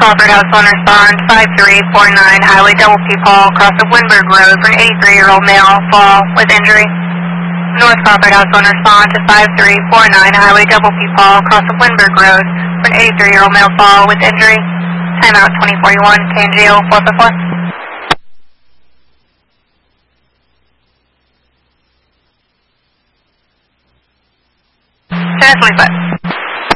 Crawford House on respond 5349 Highway Double P Paul across the Winberg Road for an 83-year-old male fall with injury. North Crawford House on respond to 5349 Highway Double P Paul across the Winberg Road for an 83-year-old male fall with injury. Timeout 2041 KNGO 444. Tennis 25.